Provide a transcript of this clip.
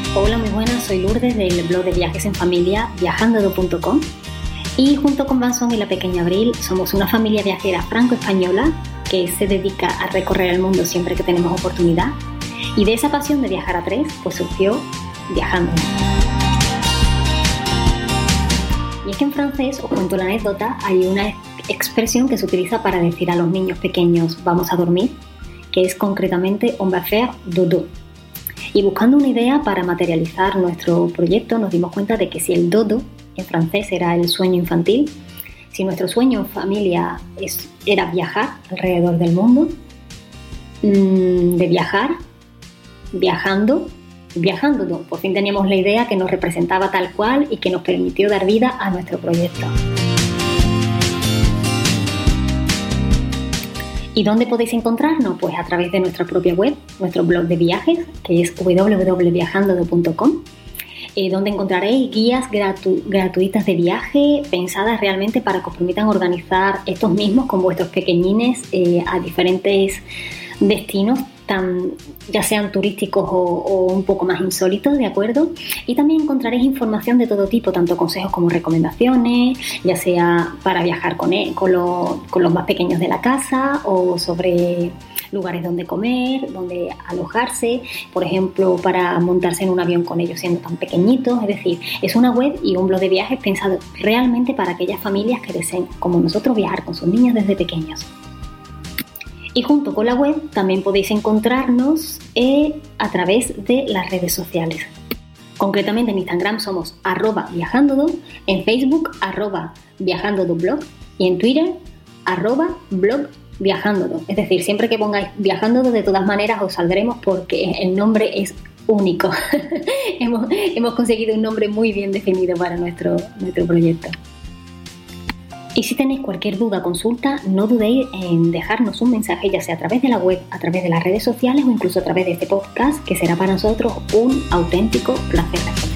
Hola, muy buenas, soy Lourdes del blog de viajes en familia viajando.com y junto con Vanson y la pequeña Abril somos una familia viajera franco-española que se dedica a recorrer el mundo siempre que tenemos oportunidad, y de esa pasión de viajar a tres pues surgió Viajando. Y es que en francés, os cuento la anécdota, hay una expresión que se utiliza para decir a los niños pequeños vamos a dormir, que es concretamente on va faire dodo. Y buscando una idea para materializar nuestro proyecto nos dimos cuenta de que si el dodo en francés era el sueño infantil, si nuestro sueño en familia era viajar alrededor del mundo, de viajar, viajando, por fin teníamos la idea que nos representaba tal cual y que nos permitió dar vida a nuestro proyecto. ¿Y dónde podéis encontrarnos? Pues a través de nuestra propia web, nuestro blog de viajes, que es www.viajando.com, donde encontraréis guías gratuitas de viaje pensadas realmente para que os permitan organizar estos mismos con vuestros pequeñines a diferentes destinos, ya sean turísticos o un poco más insólitos, ¿de acuerdo? Y también encontraréis información de todo tipo, tanto consejos como recomendaciones, ya sea para viajar con los más pequeños de la casa o sobre lugares donde comer, donde alojarse, por ejemplo, para montarse en un avión con ellos siendo tan pequeñitos. Es decir, es una web y un blog de viajes pensado realmente para aquellas familias que deseen, como nosotros, viajar con sus niños desde pequeños. Y junto con la web también podéis encontrarnos a través de las redes sociales. Concretamente en Instagram somos @viajandodo, en Facebook @viajandodoblog y en Twitter @blog viajandodo. Es decir, siempre que pongáis viajandodo, de todas maneras os saldremos porque el nombre es único. hemos conseguido un nombre muy bien definido para nuestro proyecto. Y si tenéis cualquier duda o consulta, no dudéis en dejarnos un mensaje, ya sea a través de la web, a través de las redes sociales o incluso a través de este podcast, que será para nosotros un auténtico placer responder.